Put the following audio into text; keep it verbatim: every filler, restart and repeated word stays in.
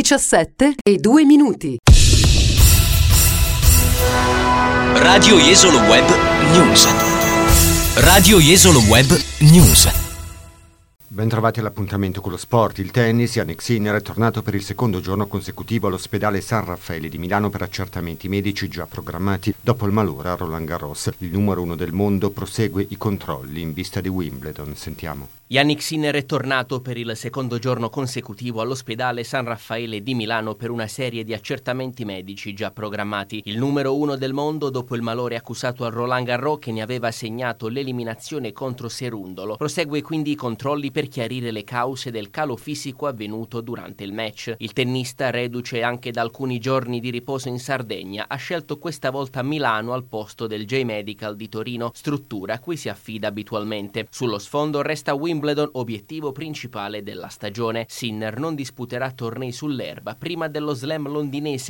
diciassette e due minuti. Radio Jesolo Web News. Radio Jesolo Web News. Bentrovati all'appuntamento con lo sport. Il tennis, Jannik Sinner è tornato per il secondo giorno consecutivo all'ospedale San Raffaele di Milano per accertamenti medici già programmati dopo il malore a Roland Garros. Il numero uno del mondo prosegue i controlli in vista di Wimbledon. Sentiamo. Jannik Sinner è tornato per il secondo giorno consecutivo all'ospedale San Raffaele di Milano per una serie di accertamenti medici già programmati. Il numero uno del mondo, dopo il malore accusato a Roland Garros che ne aveva segnato l'eliminazione contro Cerundolo, prosegue quindi i controlli per chiarire le cause del calo fisico avvenuto durante il match. Il tennista, reduce anche da alcuni giorni di riposo in Sardegna, ha scelto questa volta Milano al posto del J-Medical di Torino, struttura a cui si affida abitualmente. Sullo sfondo resta Wimbledon, obiettivo principale della stagione. Sinner non disputerà tornei sull'erba prima dello slam londinese